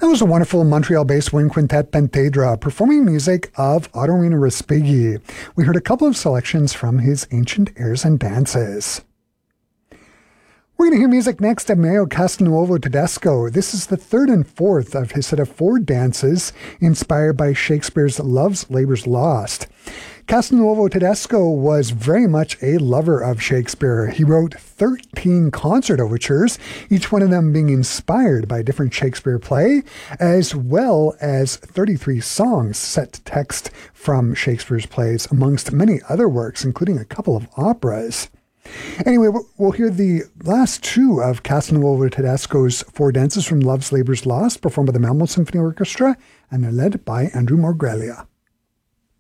That was a wonderful Montreal-based wind quintet Pentedra performing music of Ottorino Respighi. We heard a couple of selections from his Ancient Airs and Dances. We're going to hear music next of Mario Castelnuovo Tedesco. This is the third and fourth of his set of 4 dances inspired by Shakespeare's Love's Labour's Lost. Castelnuovo Tedesco was very much a lover of Shakespeare. He wrote 13 concert overtures, each one of them being inspired by a different Shakespeare play, as well as 33 songs set to text from Shakespeare's plays, amongst many other works, including a couple of operas. Anyway, we'll hear the last 2 of Castelnuovo Tedesco's 4 dances from Love's Labour's Lost, performed by the Malmo Symphony Orchestra, and they're led by Andrew Morgrelia.